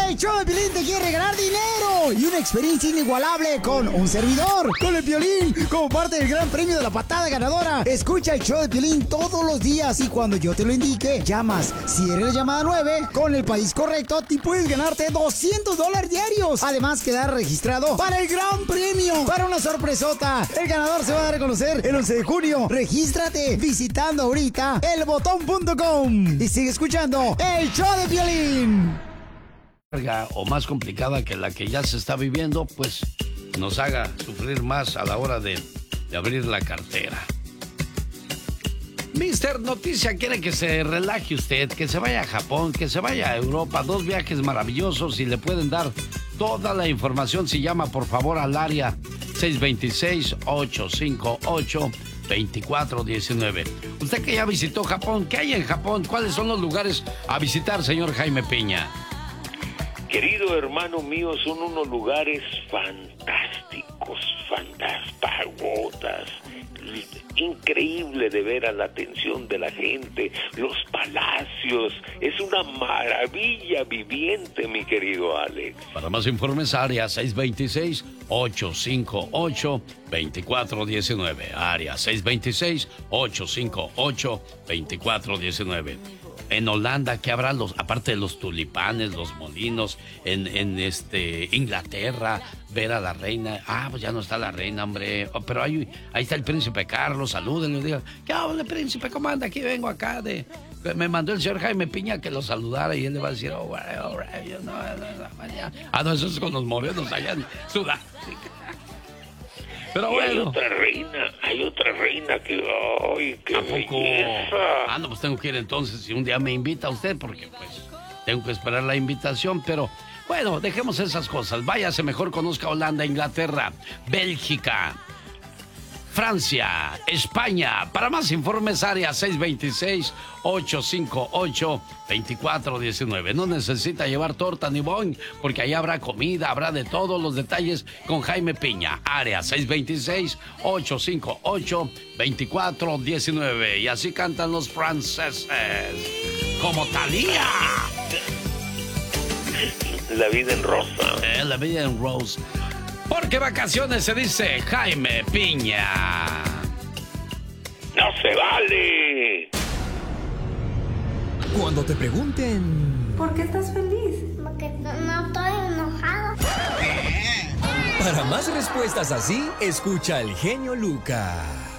El show de Piolín te quiere regalar dinero y una experiencia inigualable con un servidor, con el Piolín, como parte del gran premio de la patada ganadora. Escucha el show de Piolín todos los días y cuando yo te lo indique, llamas. Si eres la llamada 9, con el país correcto, te puedes ganarte $200 diarios. Además, quedar registrado para el gran premio, para una sorpresota. El ganador se va a dar a conocer el 11 de junio. Regístrate visitando ahorita elbotón.com y sigue escuchando el show de Piolín. O más complicada que la que ya se está viviendo, pues nos haga sufrir más a la hora de abrir la cartera. Mister Noticia quiere que se relaje usted, que se vaya a Japón, que se vaya a Europa, 2 viajes maravillosos y le pueden dar toda la información si llama por favor al área 626-858-2419. Usted que ya visitó Japón, ¿qué hay en Japón? ¿Cuáles son los lugares a visitar, señor Jaime Piña? Querido hermano mío, son unos lugares fantásticos, pagodas. Increíble de ver a la atención de la gente, los palacios. Es una maravilla viviente, mi querido Alex. Para más informes, área 626-858-2419. Área 626-858-2419. En Holanda, ¿qué habrá? Aparte de los tulipanes, los molinos, en Inglaterra, ver a la reina. Pues ya no está la reina, hombre. Pero ahí está el príncipe Carlos, salúdenle, digan, ¿qué habla, príncipe? ¿Cómo anda? Aquí vengo acá me mandó el señor Jaime Piña que lo saludara y él le va a decir, no, eso es con los morenos allá en Sudáfrica. Pero bueno. Hay otra reina que... ¡Ay, qué belleza! No, pues tengo que ir entonces, si un día me invita usted, porque pues tengo que esperar la invitación, pero bueno, dejemos esas cosas. Váyase mejor, conozca Holanda, Inglaterra, Bélgica, Francia, España. Para más informes, área 626-858-2419. No necesita llevar torta ni boing, porque allá habrá comida, habrá de todos los detalles con Jaime Piña. Área 626-858-2419. Y así cantan los franceses, como Thalía. La vida en rosa. La vida en rose. Porque vacaciones se dice Jaime Piña. ¡No se vale! Cuando te pregunten... ¿Por qué estás feliz? Porque no estoy enojado. Para más respuestas así, escucha al genio Lucas.